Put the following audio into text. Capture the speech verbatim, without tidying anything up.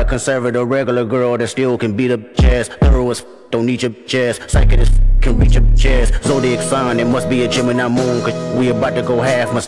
conservative regular girl that still can beat up chest. Thorough as f- don't need your chest. Psychic as f- can reach your chest. Zodiac sign, it must be a Gemini moon, cause we about to go half. Must